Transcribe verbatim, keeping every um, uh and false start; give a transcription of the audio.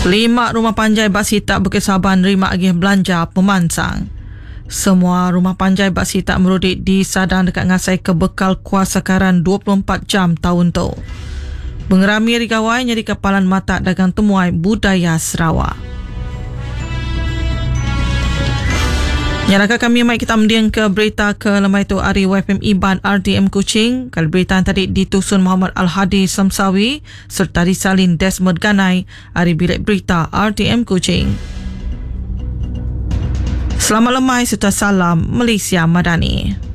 Lima rumah panjai Baksitak Bukit Saban nerima agih belanja pemansang. Semua rumah panjai Baksitak merudik di Sadang dekat ngasai kebekal kuasa karan dua puluh empat jam tahun tu. Pengerami rigawai nyari kepalan mata dagang temuai budaya Sarawak. Nyaraka kami mai kita mendiang ke berita ke lemai tu Ari Y F M Iban R D M Kuching. Kali berita tadi ditusun Muhammad Al-Hadi Samsawi serta disalin Desmond Ganai Ari Bilik Berita R D M Kuching. Selamat lemai serta salam Malaysia Madani.